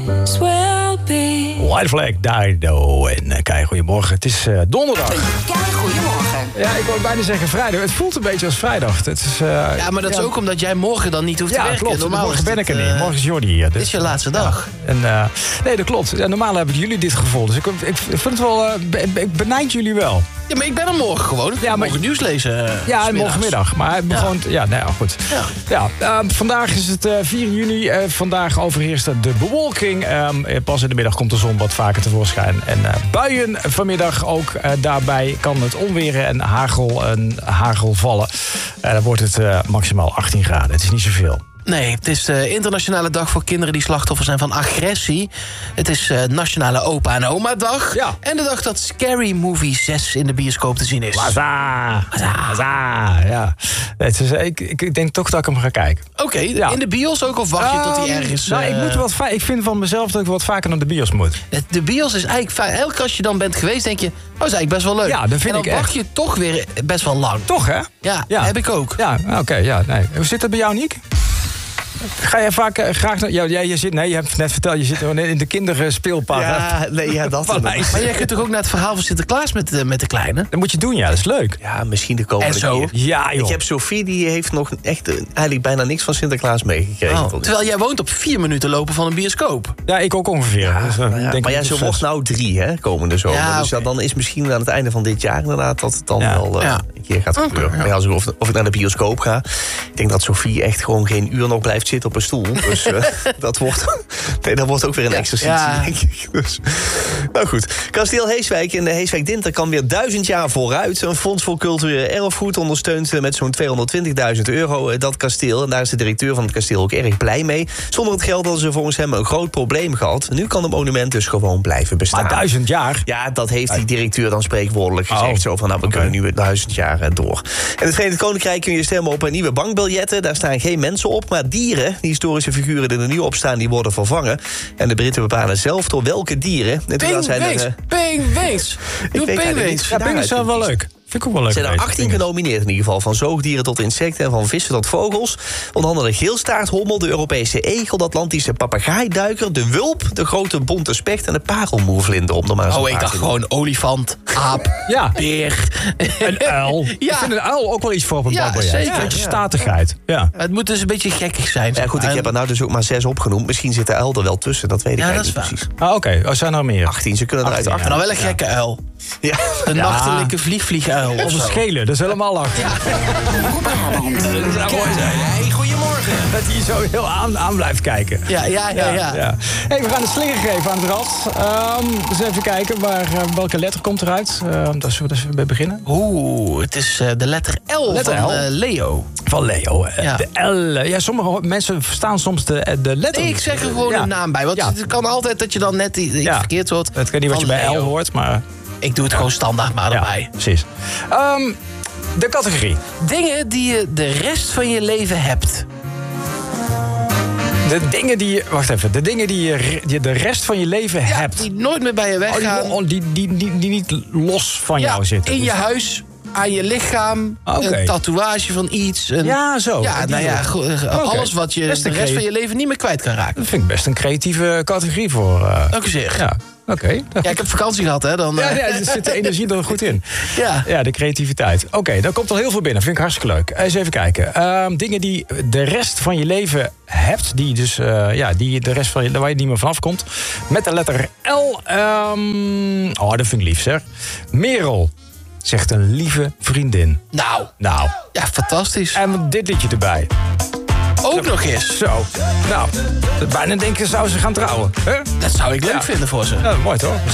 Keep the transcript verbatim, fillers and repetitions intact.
White Flag, Dido en uh, Kai, goedemorgen. Het is uh, donderdag. Kai, goedemorgen. Ja, ik wou bijna zeggen vrijdag. Het voelt een beetje als vrijdag. Het is, uh, ja, maar dat ja. is ook omdat jij morgen dan niet hoeft te ja, werken. klopt. Normaal Morgen ben ik er niet. Uh, morgen is Jordi hier. Dus. Dit is je laatste dag. Ja. En, uh, nee, dat klopt. Ja, normaal hebben jullie dit gevoel. Dus ik, ik, ik vind het wel... Uh, ik benijd jullie wel. Ja, maar ik ben er morgen gewoon. Ik ja, maar morgen nieuws lezen. Uh, ja, en morgenmiddag. Maar ja. gewoon... Ja, nou ja, goed. Ja. Ja, uh, vandaag is het uh, vier juni. Uh, vandaag overheerst de bewolking. Um, pas in de middag komt de zon wat vaker tevoorschijn. En uh, buien vanmiddag ook. Uh, daarbij kan het onweren en hagel, en hagel vallen. Uh, dan wordt het uh, maximaal achttien graden. Het is niet zoveel. Nee, het is de internationale dag voor kinderen die slachtoffer zijn van agressie. Het is uh, Nationale Opa en Oma Dag. Ja. En de dag dat Scary Movie zes in de bioscoop te zien is. Waza! Waza! Ja. Het is, ik, ik denk toch dat ik hem ga kijken. Oké, okay, ja. in de bios ook of wacht je um, tot hij ergens... Nou, ik, uh, moet wat va- ik vind van mezelf dat ik wat vaker naar de bios moet. De bios is eigenlijk... Fijn. Elke keer als je dan bent geweest, denk je... Oh, dat is eigenlijk best wel leuk. Ja, dat vind en dan ik echt. wacht je toch weer best wel lang. Toch, hè? Ja, ja. heb ik ook. Ja, oké, okay, ja, nee. Hoe zit het bij jou, Niek? Ga je vaak uh, graag naar... Ja, ja, je zit, nee, je hebt net verteld, je zit in de kinderspeelpark. Ja, nee, ja, dat. Maar jij kunt toch ook naar het verhaal van Sinterklaas met de, met de kleine? Dat moet je doen, ja, dat is leuk. Ja, misschien de komende en zo. keer. Ja, joh. Ik heb Sophie, die heeft nog echt uh, eigenlijk bijna niks van Sinterklaas meegekregen. Oh, terwijl jij woont op vier minuten lopen van een bioscoop. Ja, ik ook ongeveer. Ja, dus, uh, nou ja, denk maar ja, ze wordt nou drie, hè, komende zomer. Ja, dus okay. dan is misschien aan het einde van dit jaar inderdaad dat het dan ja. wel uh, ja. een keer gaat gebeuren. Okay, ja. Maar ja, of, of ik naar de bioscoop ga, ik denk dat Sophie echt gewoon geen uur nog blijft zitten op een stoel. Dus uh, dat, wordt, nee, dat wordt ook weer een exercitie, ja. denk ik. Dus, nou goed, Kasteel Heeswijk in de Heeswijk Dinter kan weer duizend jaar vooruit. Een fonds voor cultureel erfgoed ondersteunt met zo'n tweehonderdtwintigduizend euro dat kasteel. En daar is de directeur van het kasteel ook erg blij mee. Zonder het geld hadden ze volgens hem een groot probleem gehad. Nu kan het monument dus gewoon blijven bestaan. Maar duizend jaar? Ja, dat heeft die directeur dan spreekwoordelijk gezegd. Oh. Zo van, nou, we okay. kunnen nu duizend jaar door. En het Verenigd Koninkrijk kun je stemmen op nieuwe bankbiljetten. Daar staan geen mensen op, maar dieren. Die historische figuren die er nu op staan, die worden vervangen. En de Britten bepalen zelf door welke dieren. Pinguïns! Pinguïns! Doe pinguïns! Ja, pinguïns zijn wel leuk. Vind ik ook wel leuk. Er zijn er achttien genomineerd in ieder geval. Van zoogdieren tot insecten en van vissen tot vogels. Onder andere de geelstaarthommel, de Europese egel, de Atlantische papegaaiduiker, de wulp, de grote bonte specht en de parelmoervlinder. Om er maar oh, ik dacht gewoon olifant, aap, ja. beer. Een uil. Ja. Ik vind een uil ook wel iets voor op een ja, bankbiljet. Zeker. Een beetje statigheid. Ja. Het moet dus een beetje gekkig zijn. Ja, goed, ik heb er nou dus ook maar zes opgenoemd. Misschien zit de uil er wel tussen, dat weet ik ja, eigenlijk niet precies. Ah, oké. Okay. Er zijn er meer. achttien, ze kunnen eruit achter. Ja. Nou wel een gekke ja. uil. Ja. Een ja. nachtelijke vliegvlieguil. Of een schelen, dat is helemaal lachen. Ja. Dat zou mooi zijn. Hey, goedemorgen. Dat hij zo heel aan, aan blijft kijken. Ja, ja, ja. ja. ja. Hey, we gaan een slinger geven aan het rad. Um, dus even kijken, waar, uh, welke letter komt eruit? Uh, daar zullen we dus bij beginnen. Oeh, het is uh, de letter L letter van uh, Leo. Van Leo. Uh, ja. De L. Ja, sommige mensen verstaan soms de, de letter. Nee, ik zeg er gewoon ja. een naam bij. Want ja. het kan altijd dat je dan net iets ja. verkeerd hoort. Het kan niet wat je bij L hoort, maar... Ik doe het gewoon standaard maar erbij. Ja, precies. Um, de categorie. Dingen die je de rest van je leven hebt. De dingen die je... Wacht even. De dingen die je, die je de rest van je leven ja, hebt. Die nooit meer bij je weggaan. Oh, die, die, die, die, die niet los van ja, jou zitten. In dus. je huis, aan je lichaam. Okay. Een tatoeage van iets. Een, ja, zo. Ja, nou ja, okay. alles wat je best de rest van je leven niet meer kwijt kan raken. Dat vind ik best een creatieve categorie voor... Uh, Dank u zeer. Ja. Oké. Okay, ja, ik heb vakantie gehad, hè. Dan, ja, ja, er zit de energie er goed in. Ja. Ja, de creativiteit. Oké, okay, dan komt er heel veel binnen. Vind ik hartstikke leuk. Eens even kijken. Uh, dingen die de rest van je leven hebt. Die dus, uh, ja, die de rest van je, waar je niet meer vanaf komt. Met de letter L. Um, oh, dat vind ik lief, zeg. Merel. Zegt een lieve vriendin. Nou. Nou. Ja, fantastisch. En dit liedje erbij. Ook nog eens. Zo. Nou, bijna denken, zou ze gaan trouwen. Huh? Dat zou ik leuk ja. vinden voor ze. Ja, mooi toch?